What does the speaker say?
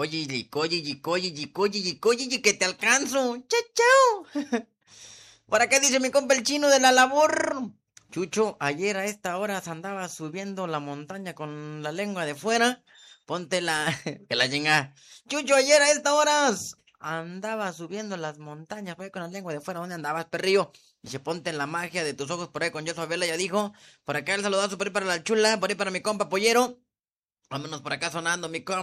que te alcanzo. Chao, chao. Por acá dice mi compa el chino de la labor. Chucho, ayer a esta hora andaba subiendo la montaña con la lengua de fuera. Ponte la... que la chinga. Chucho, ayer a esta hora andaba subiendo las montañas por ahí con la lengua de fuera. ¿Dónde andabas, perrillo? Dice, ponte en la magia de tus ojos por ahí con Joshua Vela, ya dijo. Por acá el saludazo por ahí para la chula, por ahí para mi compa Pollero. Vámonos por acá sonando mi compa.